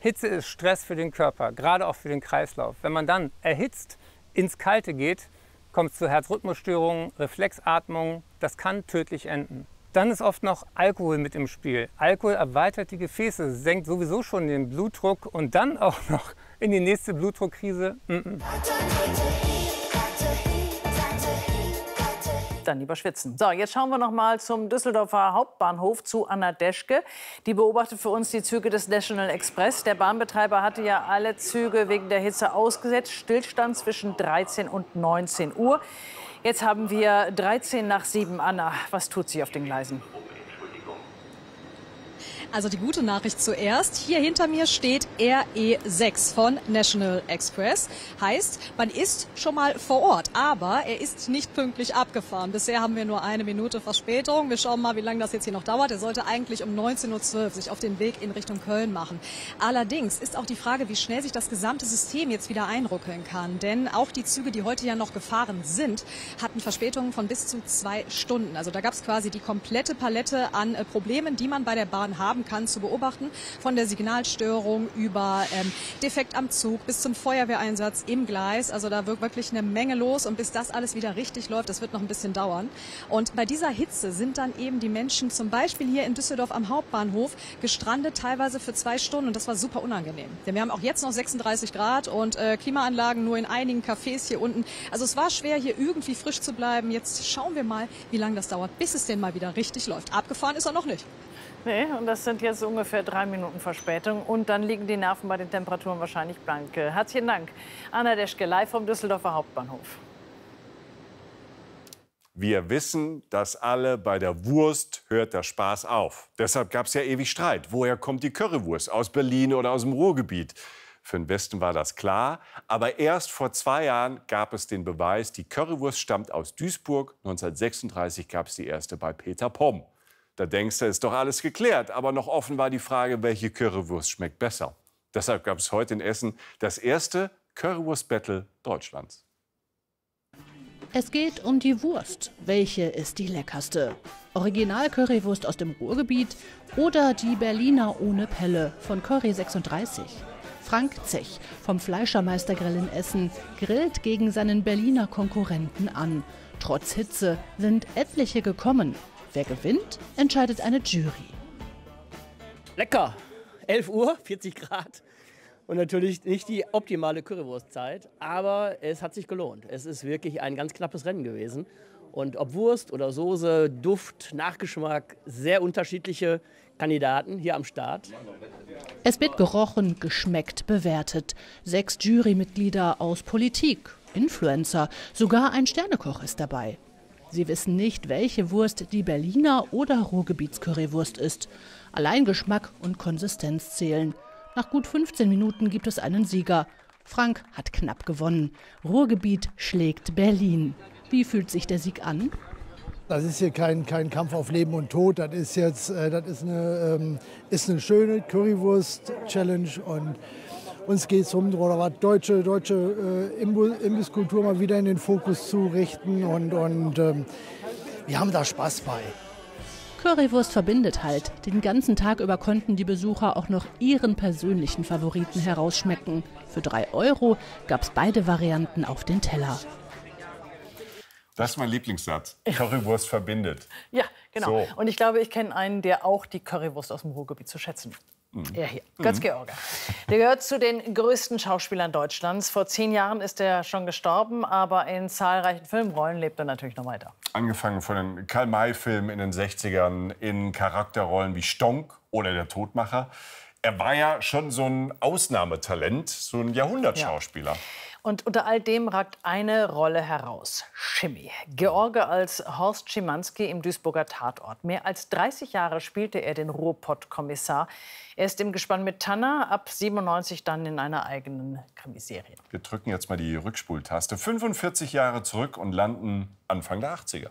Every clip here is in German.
Hitze ist Stress für den Körper, gerade auch für den Kreislauf. Wenn man dann erhitzt ins Kalte geht, kommt es zu Herzrhythmusstörungen, Reflexatmung. Das kann tödlich enden. Dann ist oft noch Alkohol mit im Spiel. Alkohol erweitert die Gefäße, senkt sowieso schon den Blutdruck und dann auch noch in die nächste Blutdruckkrise. Dann lieber schwitzen. So, jetzt schauen wir noch mal zum Düsseldorfer Hauptbahnhof zu Anna Deschke. Die beobachtet für uns die Züge des National Express. Der Bahnbetreiber hatte ja alle Züge wegen der Hitze ausgesetzt. Stillstand zwischen 13 und 19 Uhr. Jetzt haben wir 13 nach 7. Anna, was tut sie auf den Gleisen? Also die gute Nachricht zuerst. Hier hinter mir steht RE6 von National Express. Heißt, man ist schon mal vor Ort, aber er ist nicht pünktlich abgefahren. Bisher haben wir nur 1 Minute Verspätung. Wir schauen mal, wie lange das jetzt hier noch dauert. Er sollte eigentlich um 19:12 Uhr sich auf den Weg in Richtung Köln machen. Allerdings ist auch die Frage, wie schnell sich das gesamte System jetzt wieder einruckeln kann. Denn auch die Züge, die heute ja noch gefahren sind, hatten Verspätungen von bis zu 2 Stunden. Also da gab es quasi die komplette Palette an Problemen, die man bei der Bahn haben kann, zu beobachten. Von der Signalstörung über Defekt am Zug bis zum Feuerwehreinsatz im Gleis. Also da wird wirklich eine Menge los. Und bis das alles wieder richtig läuft, das wird noch ein bisschen dauern. Und bei dieser Hitze sind dann eben die Menschen zum Beispiel hier in Düsseldorf am Hauptbahnhof gestrandet, teilweise für 2 Stunden. Und das war super unangenehm. Denn wir haben auch jetzt noch 36 Grad und Klimaanlagen nur in einigen Cafés hier unten. Also es war schwer, hier irgendwie frisch zu bleiben. Jetzt schauen wir mal, wie lange das dauert, bis es denn mal wieder richtig läuft. Abgefahren ist er noch nicht. Nee, und das sind jetzt ungefähr 3 Minuten Verspätung. Und dann liegen die Nerven bei den Temperaturen wahrscheinlich blank. Herzlichen Dank, Anna Deschke, live vom Düsseldorfer Hauptbahnhof. Wir wissen, dass alle bei der Wurst hört der Spaß auf. Deshalb gab es ja ewig Streit. Woher kommt die Currywurst? Aus Berlin oder aus dem Ruhrgebiet? Für den Westen war das klar. Aber erst vor 2 Jahren gab es den Beweis, die Currywurst stammt aus Duisburg. 1936 gab es die erste bei Peter Pomm. Da denkst du, ist doch alles geklärt. Aber noch offen war die Frage, welche Currywurst schmeckt besser. Deshalb gab es heute in Essen das erste Currywurst-Battle Deutschlands. Es geht um die Wurst. Welche ist die leckerste? Original-Currywurst aus dem Ruhrgebiet oder die Berliner ohne Pelle von Curry 36? Frank Zech vom Fleischermeistergrill in Essen grillt gegen seinen Berliner Konkurrenten an. Trotz Hitze sind etliche gekommen. Wer gewinnt, entscheidet eine Jury. Lecker! 11 Uhr, 40 Grad. Und natürlich nicht die optimale Currywurstzeit, aber es hat sich gelohnt. Es ist wirklich ein ganz knappes Rennen gewesen. Und ob Wurst oder Soße, Duft, Nachgeschmack, sehr unterschiedliche Kandidaten hier am Start. Es wird gerochen, geschmeckt, bewertet. 6 Jurymitglieder aus Politik, Influencer, sogar ein Sternekoch ist dabei. Sie wissen nicht, welche Wurst die Berliner oder Ruhrgebietscurrywurst ist. Allein Geschmack und Konsistenz zählen. Nach gut 15 Minuten gibt es einen Sieger. Frank hat knapp gewonnen. Ruhrgebiet schlägt Berlin. Wie fühlt sich der Sieg an? Das ist hier kein Kampf auf Leben und Tod. Das ist jetzt ist eine schöne Currywurst-Challenge. Und uns geht es darum, deutsche Imbisskultur mal wieder in den Fokus zu richten. Und wir haben da Spaß bei. Currywurst verbindet halt. Den ganzen Tag über konnten die Besucher auch noch ihren persönlichen Favoriten herausschmecken. Für 3 € gab es beide Varianten auf den Teller. Das ist mein Lieblingssatz. Currywurst verbindet. Ja, genau. So. Und ich glaube, ich kenne einen, der auch die Currywurst aus dem Ruhrgebiet zu schätzen. Er hier, Götz-George. Der gehört zu den größten Schauspielern Deutschlands. Vor 10 Jahren ist er schon gestorben, aber in zahlreichen Filmrollen lebt er natürlich noch weiter. Angefangen von den Karl-May-Filmen in den 60ern, in Charakterrollen wie Stonk oder Der Todmacher. Er war ja schon so ein Ausnahmetalent, so ein Jahrhundertschauspieler. Ja. Und unter all dem ragt eine Rolle heraus. Schimmi. George als Horst Schimanski im Duisburger Tatort. Mehr als 30 Jahre spielte er den Ruhrpott-Kommissar. Er ist im Gespann mit Tanner, ab 97 dann in einer eigenen Krimiserie. Wir drücken jetzt mal die Rückspultaste. 45 Jahre zurück und landen Anfang der 80er.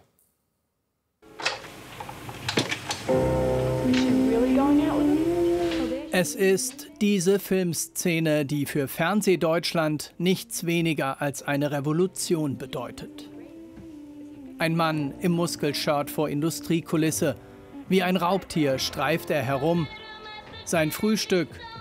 Es ist diese Filmszene, die für Fernsehdeutschland nichts weniger als eine Revolution bedeutet. Ein Mann im Muskelshirt vor Industriekulisse. Wie ein Raubtier streift er herum. Sein Frühstück